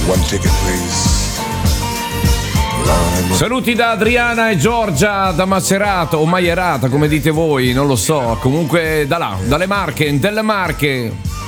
One ticket, please. Saluti da Adriana e Giorgia da Macerato o Maierata, come dite voi, non lo so. Comunque da là, dalle Marche, delle Marche.